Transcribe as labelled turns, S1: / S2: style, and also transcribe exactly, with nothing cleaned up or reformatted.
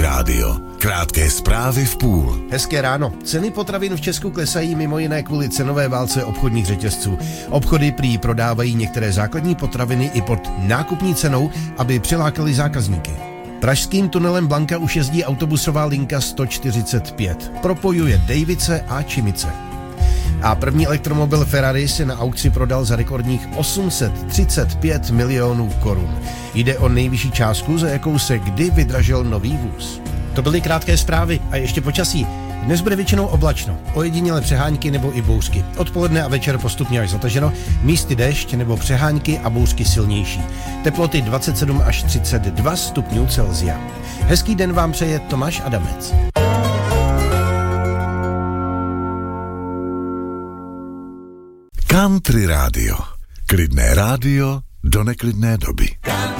S1: Country Rádio. Krátké zprávy v půl.
S2: Hezké ráno. Ceny potravin v Česku klesají mimo jiné kvůli cenové válce obchodních řetězců. Obchody prý prodávají některé základní potraviny i pod nákupní cenou, aby přilákali zákazníky. Pražským tunelem Blanka už jezdí autobusová linka sto čtyřicet pět. Propojuje Dejvice a Čimice. A první elektromobil Ferrari se na aukci prodal za rekordních osm set třicet pět milionů korun. Jde o nejvyšší částku, za jakou se kdy vydražil nový vůz. To byly krátké zprávy a ještě počasí. Dnes bude většinou oblačno, ojedinělé přehánky nebo i bouřky. Odpoledne a večer postupně až zataženo, místy déšť nebo přehánky a bouřky silnější. Teploty dvacet sedm až třicet dva stupňů Celsia. Hezký den vám přeje Tomáš Adamec.
S1: Country Rádio. Klidné rádio do neklidné doby.